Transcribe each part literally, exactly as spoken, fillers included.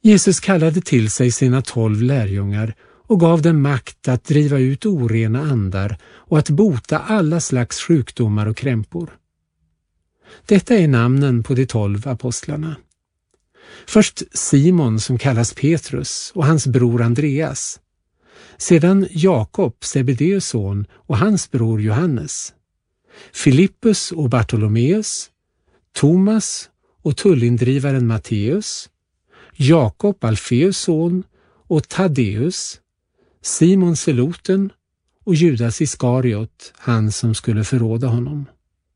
Jesus kallade till sig sina tolv lärjungar och gav dem makt att driva ut orena andar och att bota alla slags sjukdomar och krämpor. Detta är namnen på de tolv apostlarna. Först Simon som kallas Petrus och hans bror Andreas. Sedan Jakob, Sebedeus son, och hans bror Johannes. Filippus och Bartolomeus. Thomas och tullindrivaren Matteus. Jakob, Alfeus son, och Taddeus. Simon Seloten och Judas Iskariot, han som skulle förråda honom.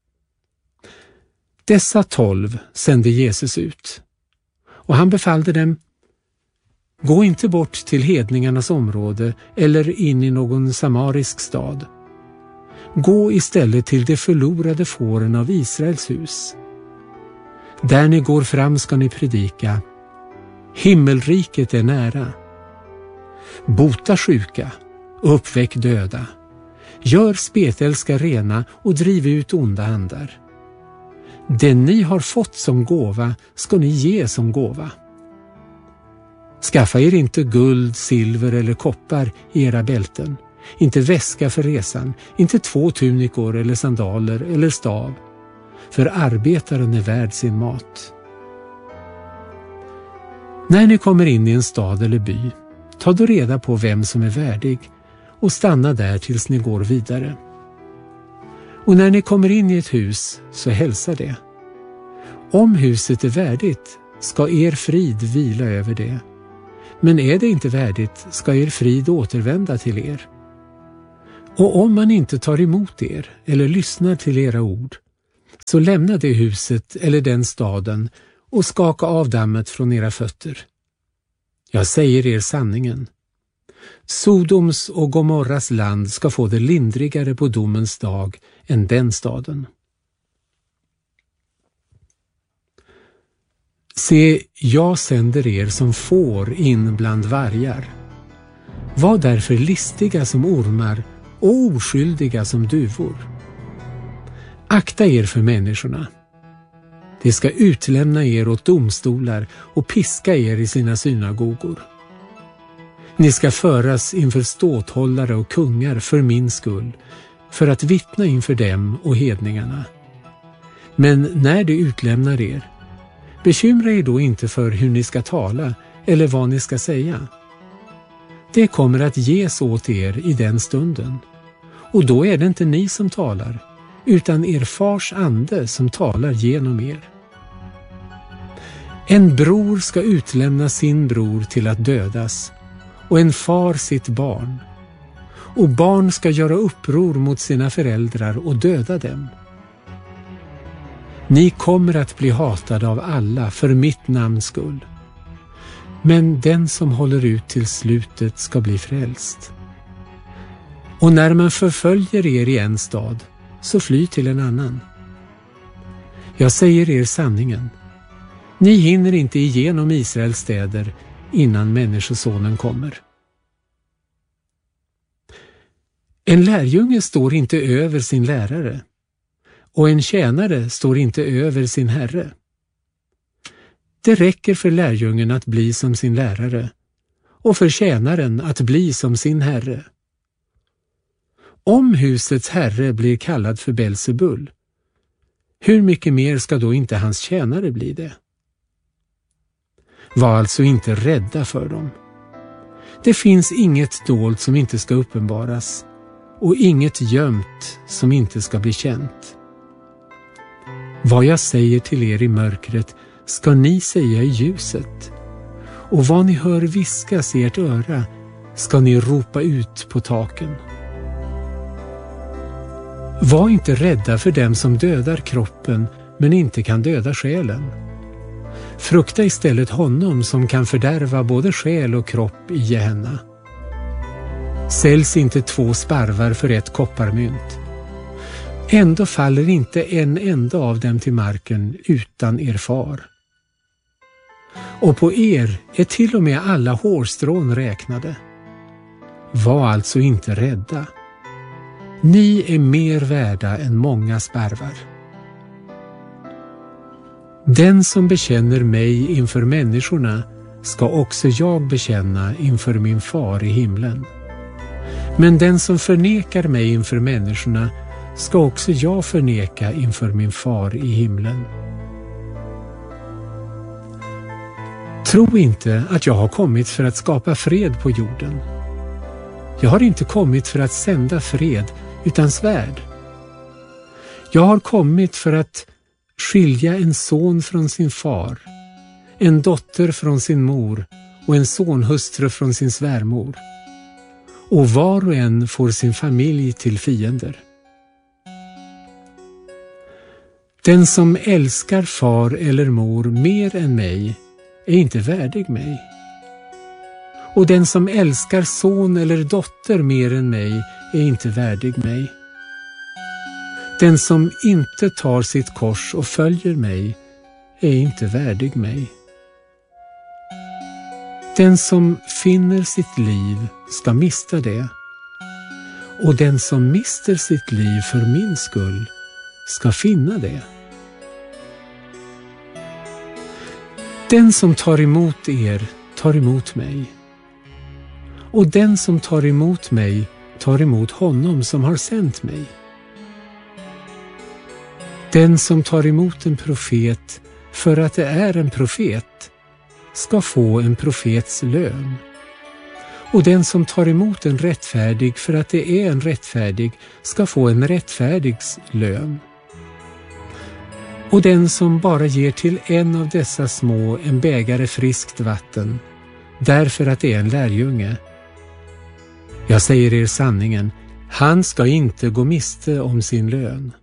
Dessa tolv sände Jesus ut, och han befallde dem: gå inte bort till hedningarnas område eller in i någon samarisk stad. Gå istället till de förlorade fåren av Israels hus. Där ni går fram ska ni predika: himmelriket är nära. Bota sjuka och uppväck döda. Gör spetälska rena och driv ut onda andar. Det ni har fått som gåva ska ni ge som gåva. Skaffa er inte guld, silver eller koppar i era bälten, inte väska för resan, inte två tunikor eller sandaler eller stav, för arbetaren är värd sin mat. När ni kommer in i en stad eller by, ta då reda på vem som är värdig och stanna där tills ni går vidare. Och när ni kommer in i ett hus, så hälsa det. Om huset är värdigt ska er frid vila över det. Men är det inte värdigt ska er frid återvända till er. Och om man inte tar emot er eller lyssnar till era ord, så lämna det huset eller den staden och skaka av dammet från era fötter. Jag säger er sanningen. Sodoms och Gomorras land ska få det lindrigare på domens dag än den staden. Se, jag sänder er som får in bland vargar. Var därför listiga som ormar och oskyldiga som duvor. Akta er för människorna. De ska utlämna er åt domstolar och piska er i sina synagogor. Ni ska föras inför ståthållare och kungar för min skull, för att vittna inför dem och hedningarna. Men när de utlämnar er, bekymra er då inte för hur ni ska tala eller vad ni ska säga. Det kommer att ges åt er i den stunden, och då är det inte ni som talar, utan er fars ande som talar genom er. En bror ska utlämna sin bror till att dödas, och en far sitt barn. Och barn ska göra uppror mot sina föräldrar och döda dem. Ni kommer att bli hatade av alla för mitt namns skull. Men den som håller ut till slutet ska bli frälst. Och när man förföljer er i en stad, så fly till en annan. Jag säger er sanningen. Ni hinner inte igenom Israels städer innan människosonen kommer. En lärjunge står inte över sin lärare, och en tjänare står inte över sin herre. Det räcker för lärjungen att bli som sin lärare, och för tjänaren att bli som sin herre. Om husets herre blir kallad för Belzebul, hur mycket mer ska då inte hans tjänare bli det? Var alltså inte rädda för dem. Det finns inget dolt som inte ska uppenbaras, och inget gömt som inte ska bli känt. Vad jag säger till er i mörkret ska ni säga i ljuset, och vad ni hör viskas i ert öra ska ni ropa ut på taken. Var inte rädda för dem som dödar kroppen men inte kan döda själen. Frukta istället honom som kan fördärva både själ och kropp i Gehenna. Säljs inte två sparvar för ett kopparmynt. Ändå faller inte en enda av dem till marken utan er far. Och på er är till och med alla hårstrån räknade. Var alltså inte rädda. Ni är mer värda än många sparvar. Den som bekänner mig inför människorna ska också jag bekänna inför min far i himlen. Men den som förnekar mig inför människorna ska också jag förneka inför min far i himlen. Tro inte att jag har kommit för att skapa fred på jorden. Jag har inte kommit för att sända fred utan svärd. Jag har kommit för att skilja en son från sin far, en dotter från sin mor och en sonhustru från sin svärmor. Och var och en får sin familj till fiender. Den som älskar far eller mor mer än mig är inte värdig mig. Och den som älskar son eller dotter mer än mig är inte värdig mig. Den som inte tar sitt kors och följer mig är inte värdig mig. Den som finner sitt liv ska mista det, och den som mister sitt liv för min skull ska finna det. Den som tar emot er tar emot mig, och den som tar emot mig tar emot honom som har sänt mig. Den som tar emot en profet för att det är en profet ska få en profets lön. Och den som tar emot en rättfärdig för att det är en rättfärdig ska få en rättfärdigs lön. Och den som bara ger till en av dessa små en bägare friskt vatten, därför att det är en lärjunge. Jag säger er sanningen, han ska inte gå miste om sin lön.